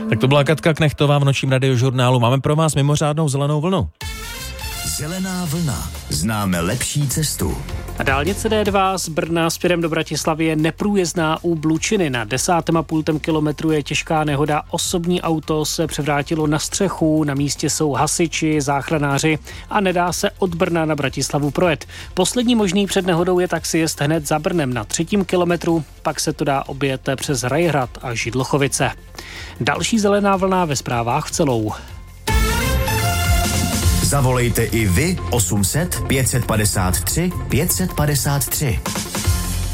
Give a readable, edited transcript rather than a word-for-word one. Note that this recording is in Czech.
Tak to byla Katka Knechtová v nočním radiožurnálu. Máme pro vás mimořádnou zelenou vlnu. Zelená vlna. Známe lepší cestu. A dálnice D2 z Brna směrem do Bratislavy je neprůjezdná u Blučiny. Na 10,5 kilometru je těžká nehoda. Osobní auto se převrátilo na střechu, na místě jsou hasiči, záchranáři a nedá se od Brna na Bratislavu projet. Poslední možný před nehodou je tak si jest hned za Brnem na 3. kilometru, pak se to dá objet přes Rajhrad a Židlochovice. Další zelená vlna ve zprávách v celou. Zavolejte i vy 800 553 553.